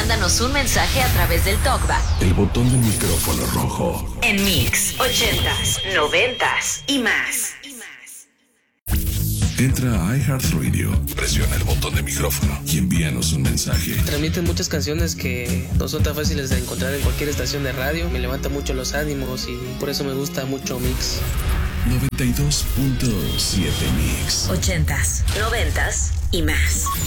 mándanos un mensaje a través del TalkBack. El botón del micrófono rojo. En Mix 80s, 90s y más. Entra a iHeartRadio, presiona el botón de micrófono y envíanos un mensaje. Transmiten muchas canciones que no son tan fáciles de encontrar en cualquier estación de radio. Me levanta mucho los ánimos y por eso me gusta mucho Mix. 92.7 Mix. 80s, 90s y más.